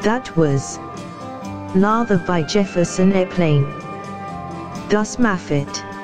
That was Lather by Jefferson Airplane. Gus Maffitt.